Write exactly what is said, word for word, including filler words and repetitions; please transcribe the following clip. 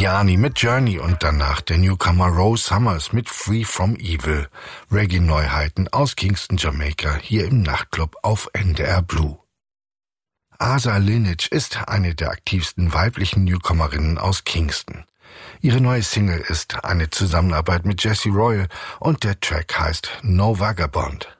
Viviani mit Journey und danach der Newcomer Rose Summers mit Free From Evil. Reggae-Neuheiten aus Kingston, Jamaika, hier im Nachtclub auf N D R Blue. Asa Lineage ist eine der aktivsten weiblichen Newcomerinnen aus Kingston. Ihre neue Single ist eine Zusammenarbeit mit Jesse Royal und der Track heißt No Vagabond.